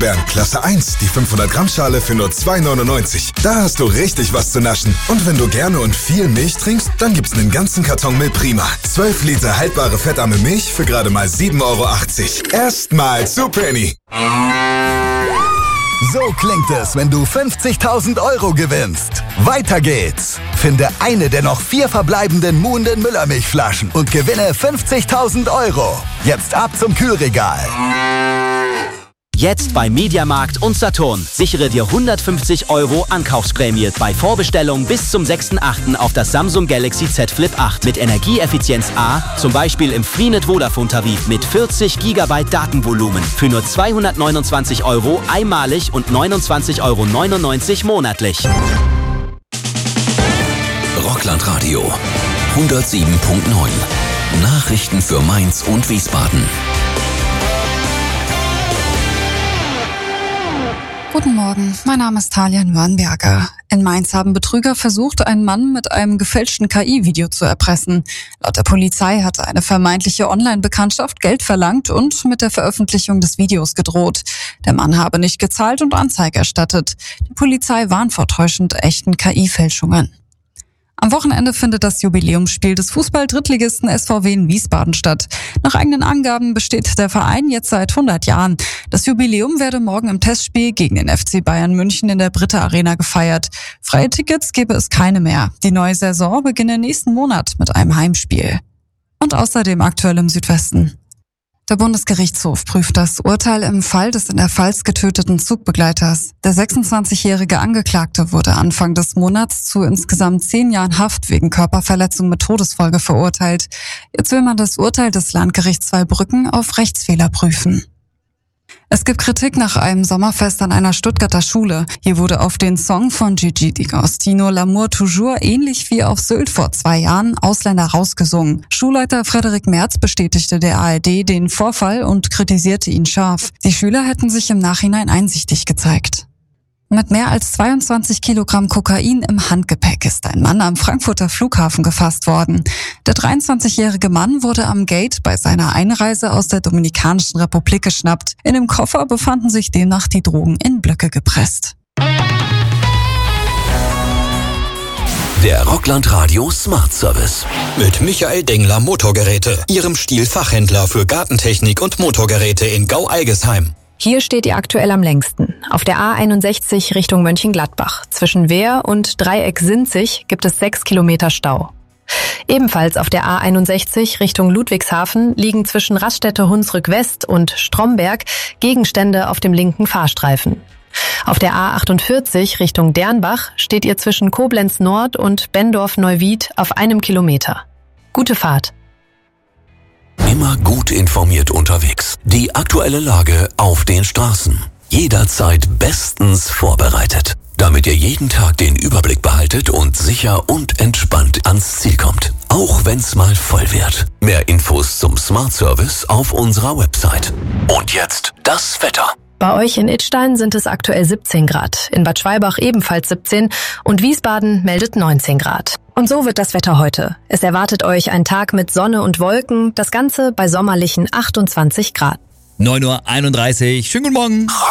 Erdbeeren Klasse 1, die 500 Gramm Schale für nur 2,99. Da hast du richtig was zu naschen. Und wenn du gerne und viel Milch trinkst, dann gibt's einen ganzen Karton Milch Prima. 12 Liter haltbare fettarme Milch für gerade mal 7,80 Euro. Erstmal zu Penny. So klingt es, wenn du 50.000 Euro gewinnst. Weiter geht's. Finde eine der noch 4 verbleibenden Muhnden Müllermilchflaschen und gewinne 50.000 Euro. Jetzt ab zum Kühlregal. Jetzt bei Mediamarkt und Saturn. Sichere dir 150 Euro Ankaufsprämie bei Vorbestellung bis zum 6.8. auf das Samsung Galaxy Z Flip 8 mit Energieeffizienz A, zum Beispiel im Freenet Vodafone Tarif mit 40 GB Datenvolumen für nur 229 Euro einmalig und 29,99 Euro monatlich. Rockland-Radio 107.9. Nachrichten für Mainz und Wiesbaden. Guten Morgen, mein Name ist Talia Nürnberger. In Mainz haben Betrüger versucht, einen Mann mit einem gefälschten KI-Video zu erpressen. Laut der Polizei hatte eine vermeintliche Online-Bekanntschaft Geld verlangt und mit der Veröffentlichung des Videos gedroht. Der Mann habe nicht gezahlt und Anzeige erstattet. Die Polizei warnt vor täuschend echten KI-Fälschungen. Am Wochenende findet das Jubiläumsspiel des Fußball-Drittligisten SVW in Wiesbaden statt. Nach eigenen Angaben besteht der Verein jetzt seit 100 Jahren. Das Jubiläum werde morgen im Testspiel gegen den FC Bayern München in der Britta Arena gefeiert. Freie Tickets gäbe es keine mehr. Die neue Saison beginne nächsten Monat mit einem Heimspiel. Und außerdem aktuell im Südwesten. Der Bundesgerichtshof prüft das Urteil im Fall des in der Pfalz getöteten Zugbegleiters. Der 26-jährige Angeklagte wurde Anfang des Monats zu insgesamt 10 Jahren Haft wegen Körperverletzung mit Todesfolge verurteilt. Jetzt will man das Urteil des Landgerichts Zweibrücken auf Rechtsfehler prüfen. Es gibt Kritik nach einem Sommerfest an einer Stuttgarter Schule. Hier wurde auf den Song von Gigi D'Agostino L'amour toujours ähnlich wie auf Sylt vor 2 Jahren Ausländer rausgesungen. Schulleiter Frederik Merz bestätigte der ARD den Vorfall und kritisierte ihn scharf. Die Schüler hätten sich im Nachhinein einsichtig gezeigt. Mit mehr als 22 Kilogramm Kokain im Handgepäck ist ein Mann am Frankfurter Flughafen gefasst worden. Der 23-jährige Mann wurde am Gate bei seiner Einreise aus der Dominikanischen Republik geschnappt. In dem Koffer befanden sich demnach die Drogen in Blöcke gepresst. Der Rockland-Radio Smart Service. Mit Michael Dengler Motorgeräte, Ihrem Stihl-Fachhändler für Gartentechnik und Motorgeräte in Gau-Algesheim. Hier steht ihr aktuell am längsten. Auf der A61 Richtung Mönchengladbach. Zwischen Wehr und Dreieck Sinzig gibt es 6 Kilometer Stau. Ebenfalls auf der A61 Richtung Ludwigshafen liegen zwischen Raststätte Hunsrück West und Stromberg Gegenstände auf dem linken Fahrstreifen. Auf der A48 Richtung Dernbach steht ihr zwischen Koblenz Nord und Bendorf-Neuwied auf 1 Kilometer. Gute Fahrt. Immer gut informiert unterwegs. Die aktuelle Lage auf den Straßen. Jederzeit bestens vorbereitet, damit ihr jeden Tag den Überblick behaltet und sicher und entspannt ans Ziel kommt. Auch wenn's mal voll wird. Mehr Infos zum Smart Service auf unserer Website. Und jetzt das Wetter. Bei euch in Idstein sind es aktuell 17 Grad, in Bad Schwalbach ebenfalls 17 und Wiesbaden meldet 19 Grad. Und so wird das Wetter heute. Es erwartet euch ein Tag mit Sonne und Wolken, das Ganze bei sommerlichen 28 Grad. 9:31 Uhr. Schönen guten Morgen.